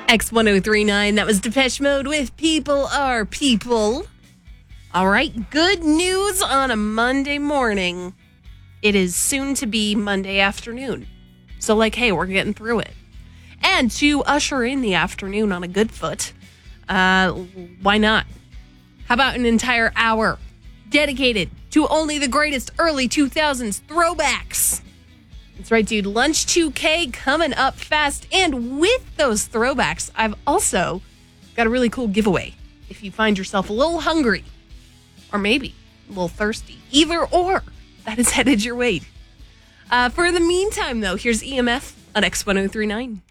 X1039, that was Depeche Mode with People Are People. All right, good news on a Monday morning. It is soon to be Monday afternoon. So, hey, we're getting through it. And to usher in the afternoon on a good foot, why not? How about an entire hour dedicated to only the greatest early 2000s throwbacks? That's right, dude. Lunch 2K coming up fast. And with those throwbacks, I've also got a really cool giveaway. If you find yourself a little hungry or maybe a little thirsty, either or, that is headed your way. For the meantime, though, here's EMF on X1039.